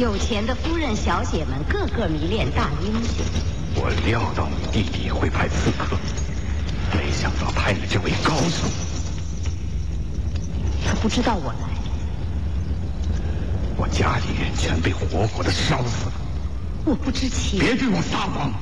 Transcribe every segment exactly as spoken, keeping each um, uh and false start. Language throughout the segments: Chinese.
有钱的夫人小姐们个个迷恋大英雄。 我料到你弟弟会派刺客，没想到派你这位高手。 他不知道我来。 我家里人全被活活的烧死了。 我不知情。 别对我撒谎！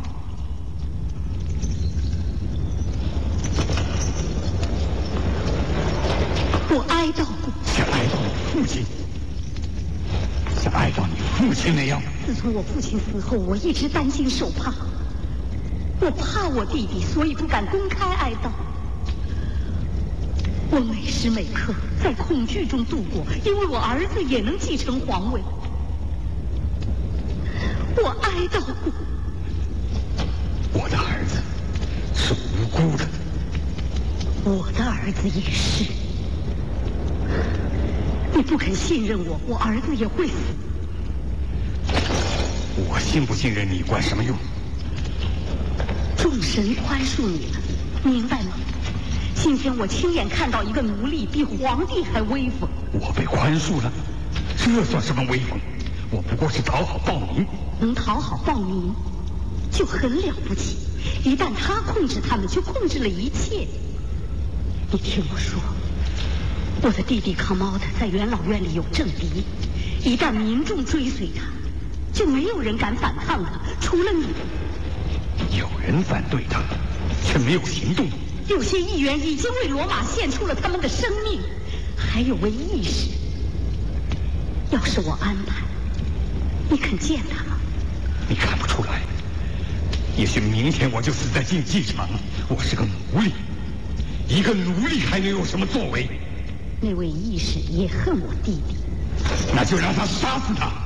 我哀悼过。 像哀悼你父亲，像哀悼你父亲那样。 自从我父亲死后，我一直担惊受怕。我怕我弟弟，所以不敢公开哀悼。我每时每刻在恐惧中度过，因为我儿子也能继承皇位。我哀悼过。 我的儿子是无辜的。 我的儿子也是。你不肯信任我，我儿子也会死。 我信不信任你管什么用？ 众神宽恕你了，明白吗？今天我亲眼看到一个奴隶比皇帝还威风。 我被宽恕了，这算什么威风？我不过是讨好暴民。 能讨好暴民，就很了不起。一旦他控制他们，就控制了一切。你听我说，我的弟弟康猫的在元老院里有政敌，一旦民众追随他，就没有人敢反抗他，除了你。 有人反对他，却没有行动。 有些议员已经为罗马献出了他们的生命，还有位义士。要是我安排，你肯见他吗？ 你看不出来？也许明天我就死在竞技场。我是个奴隶，一个奴隶还能有什么作为？ 那位义士也恨我弟弟。 那就让他杀死他。